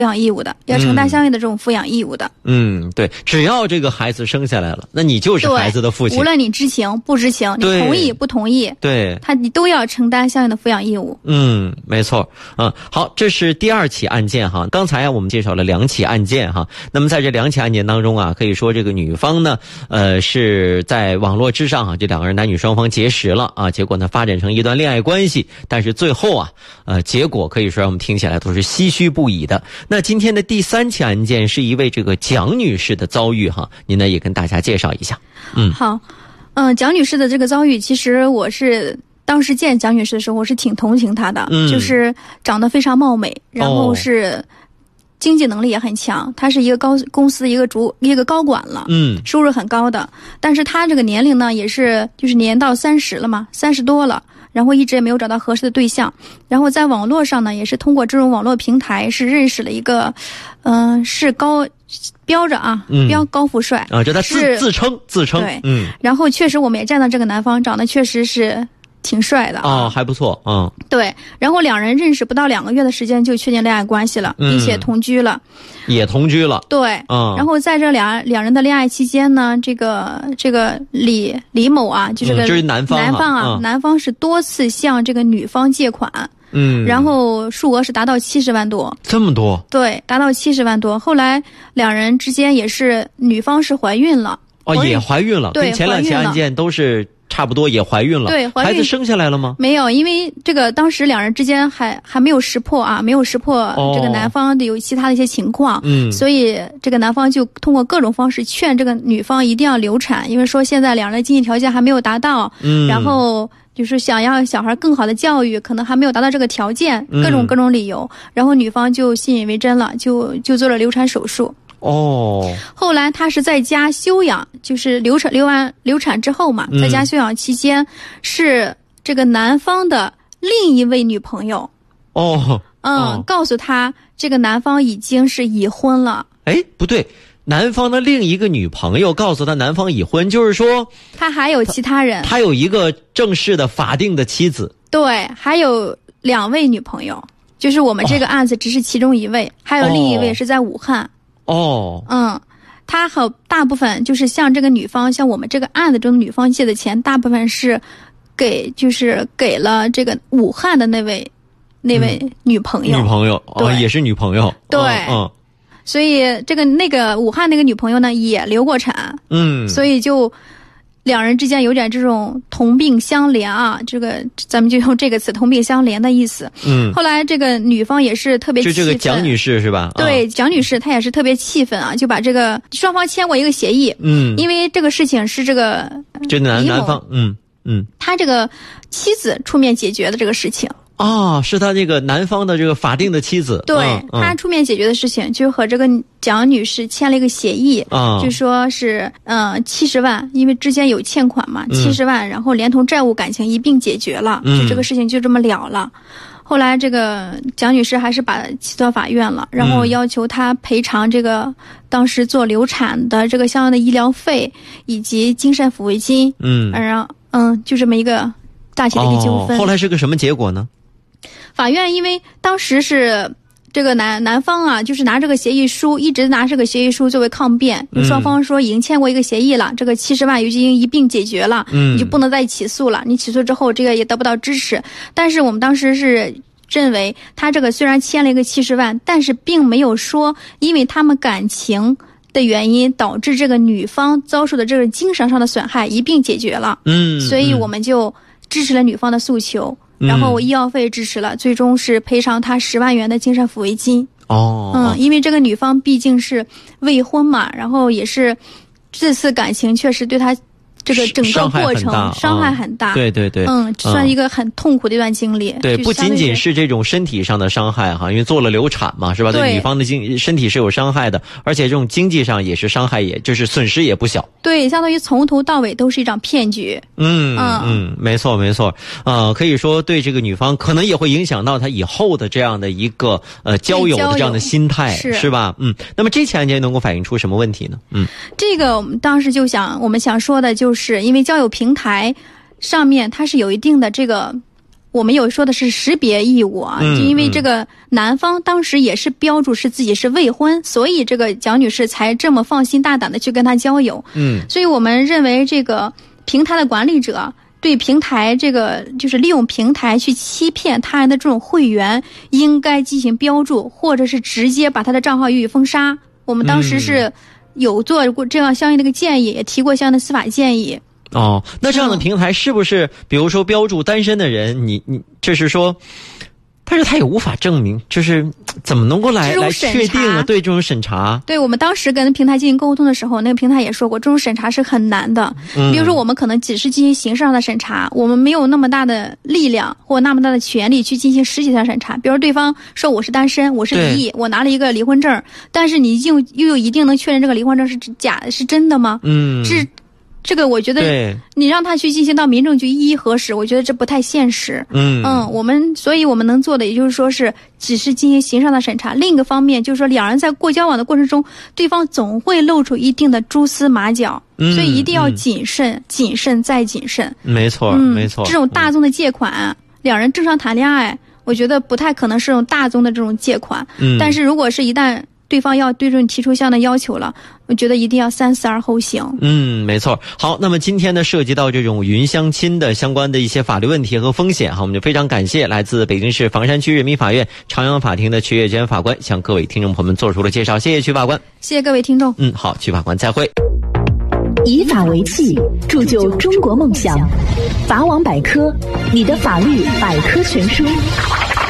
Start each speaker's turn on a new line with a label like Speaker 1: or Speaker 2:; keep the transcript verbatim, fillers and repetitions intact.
Speaker 1: 养义务的，要承担相应的这种抚养义务的。
Speaker 2: 嗯，对，只要这个孩子生下来了，那你就是孩子的父亲，
Speaker 1: 无论你知情不知情，你同意不同意，
Speaker 2: 对，
Speaker 1: 他你都要承担相应的抚养义务。
Speaker 2: 嗯，没错。嗯，好，这是第二起案件哈。刚才啊，我们介绍了两起案件哈。那么在这两起案件当中啊，可以说这个女方呢，呃，是在网络之上啊，这两个人男女双方结识了啊，结果呢发展成一段恋爱关系，但是最后啊，呃，结果可以说让我们听起来都是唏嘘不已的。那今天的第三起案件是一位这个蒋女士的遭遇哈，您呢也跟大家介绍一下。嗯，
Speaker 1: 好，嗯、呃，蒋女士的这个遭遇，其实我是当时见蒋女士的时候，我是挺同情她的，嗯、就是长得非常貌美，然后是经济能力也很强，她是一个高公司一个主一个高管了，嗯，收入很高的，但是她这个年龄呢，也是就是年到三十了嘛，三十多了。然后一直也没有找到合适的对象，然后在网络上呢，也是通过这种网络平台是认识了一个，嗯、呃，是高标着啊，
Speaker 2: 嗯、
Speaker 1: 标高富帅
Speaker 2: 啊，这他自自称自称，
Speaker 1: 对，嗯，然后确实我们也见到这个男方长得确实是挺帅的
Speaker 2: 啊、哦，还不错，嗯，
Speaker 1: 对，然后两人认识不到两个月的时间就确定恋爱关系了，并且同居了。
Speaker 2: 嗯也同居了，
Speaker 1: 对，
Speaker 2: 嗯，
Speaker 1: 然后在这两两人的恋爱期间呢，这个这个李李某啊，就这个、
Speaker 2: 嗯、就是男方
Speaker 1: 男方啊、
Speaker 2: 嗯，
Speaker 1: 男方是多次向这个女方借款，嗯，然后数额是达到七十万多，
Speaker 2: 这么多，
Speaker 1: 对，达到七十万多。后来两人之间也是女方是怀孕了，
Speaker 2: 哦，也怀孕了，
Speaker 1: 对，
Speaker 2: 跟前两起案件都是。差不多也怀孕了，
Speaker 1: 对，怀孕
Speaker 2: 孩子生下来了吗？
Speaker 1: 没有，因为这个当时两人之间还还没有识破啊，没有识破这个男方的有其他的一些情况，嗯、哦，所以这个男方就通过各种方式劝这个女方一定要流产，因为说现在两人的经济条件还没有达到，嗯，然后就是想要小孩更好的教育，可能还没有达到这个条件，各种各种理由，嗯、然后女方就信以为真了，就就做了流产手术。
Speaker 2: 哦，
Speaker 1: 后来他是在家休养，就是流产流完流产之后嘛，在家休养期间，嗯、是这个男方的另一位女朋友，
Speaker 2: 哦，
Speaker 1: 嗯，
Speaker 2: 哦、
Speaker 1: 告诉他这个男方已经是已婚了。
Speaker 2: 哎，不对，男方的另一个女朋友告诉他男方已婚，就是说
Speaker 1: 他还有其他人，
Speaker 2: 他, 他有一个正式的法定的妻子，
Speaker 1: 对，还有两位女朋友，就是我们这个案子只是其中一位，哦、还有另一位是在武汉。
Speaker 2: 哦，
Speaker 1: 嗯，他和大部分就是像这个女方，像我们这个案子中的女方借的钱，大部分是给就是给了这个武汉的那位那位女朋友，
Speaker 2: 女朋友哦，也是女朋友，
Speaker 1: 对，
Speaker 2: 嗯，
Speaker 1: 所以这个那个武汉那个女朋友呢也流过产，嗯，所以就。两人之间有点这种同病相怜啊，这个咱们就用这个词同病相怜的意思。嗯，后来这个女方也是特别气愤，
Speaker 2: 就这个蒋女士是吧？
Speaker 1: 对，
Speaker 2: 啊、
Speaker 1: 蒋女士她也是特别气愤啊，就把这个双方签过一个协议。嗯，因为这个事情是这个
Speaker 2: 这男男方，嗯嗯，
Speaker 1: 他这个妻子出面解决的这个事情。
Speaker 2: 啊，是他这个男方的这个法定的妻子，
Speaker 1: 对、
Speaker 2: 嗯、
Speaker 1: 他出面解决的事情，就和这个蒋女士签了一个协议，啊，就说是嗯七十万，因为之间有欠款嘛，七十万，然后连同债务感情一并解决了，嗯、就这个事情就这么了了。后来这个蒋女士还是把起到法院了，然后要求他赔偿这个当时做流产的这个相应的医疗费以及精神抚慰金，嗯，然后嗯就这么一个大体的一个纠纷。
Speaker 2: 哦、后来是个什么结果呢？
Speaker 1: 法院因为当时是这个男男方啊，就是拿这个协议书，一直拿这个协议书作为抗辩，有双方说已经签过一个协议了，嗯、这个七十万已经一并解决了，嗯，你就不能再起诉了，你起诉之后这个也得不到支持。但是我们当时是认为，他这个虽然签了一个七十万，但是并没有说因为他们感情的原因导致这个女方遭受的这个精神上的损害一并解决了，嗯，所以我们就支持了女方的诉求。然后医药费支持了，最终是赔偿他十万元的精神抚慰金。哦，嗯，因为这个女方毕竟是未婚嘛，然后也是这次感情确实对她这个整个过程伤害很大，
Speaker 2: 对对对，
Speaker 1: 嗯，算一个很痛苦的一段经历。
Speaker 2: 对，不仅仅是这种身体上的伤害哈，因为做了流产嘛，是吧？对女方的经身体是有伤害的，而且这种经济上也是伤害，也就是损失也不小。
Speaker 1: 对，相当于从头到尾都是一场骗局。
Speaker 2: 嗯嗯，没错没错，呃，可以说对这个女方可能也会影响到她以后的这样的一个呃交友的这样的心态，是, 是吧？嗯，那么这起案件能够反映出什么问题呢？嗯，
Speaker 1: 这个我们当时就想，我们想说的就是，因为交友平台上面它是有一定的这个我们有说的是识别义务啊，
Speaker 2: 嗯、
Speaker 1: 就因为这个男方当时也是标注是自己是未婚，所以这个蒋女士才这么放心大胆的去跟他交友。
Speaker 2: 嗯，
Speaker 1: 所以我们认为这个平台的管理者对平台这个就是利用平台去欺骗他人的这种会员，应该进行标注，或者是直接把他的账号予以封杀。我们当时是有做过这样相应的一个建议，也提过相应的司法建议。
Speaker 2: 哦，那这样的平台是不是，比如说标注单身的人，你你就是说，但是他也无法证明，就是怎么能够来来确定啊？对，这种审查，
Speaker 1: 对，我们当时跟平台进行沟通的时候，那个平台也说过，这种审查是很难的。嗯，比如说我们可能只是进行形式上的审查，我们没有那么大的力量或那么大的权利去进行实际上审查。比如对方说我是单身，我是离异，我拿了一个离婚证，但是你又又有一定能确认这个离婚证是假是真的吗？嗯，是。这个我觉得，你让他去进行到民政局一一核实，我觉得这不太现实。嗯嗯，我们所以我们能做的，也就是说是只是进行形式上的审查。另一个方面，就是说两人在过交往的过程中，对方总会露出一定的蛛丝马脚，嗯、所以一定要谨慎、嗯、谨慎再谨慎。
Speaker 2: 没错，
Speaker 1: 嗯、
Speaker 2: 没错。
Speaker 1: 这种大宗的借款、嗯，两人正常谈恋爱，我觉得不太可能是这种大宗的这种借款。嗯，但是如果是一旦对方要对这种提出相应的要求了，我觉得一定要三思而后行。
Speaker 2: 嗯，没错。好，那么今天呢，涉及到这种云相亲的相关的一些法律问题和风险，哈，我们就非常感谢来自北京市房山区人民法院朝阳法庭的曲跃娟法官向各位听众朋友们做出了介绍。谢谢曲法官，
Speaker 1: 谢谢各位听众。
Speaker 2: 嗯，好，曲法官再会。
Speaker 3: 以法为器，铸就中国梦想。法网百科，你的法律百科全书。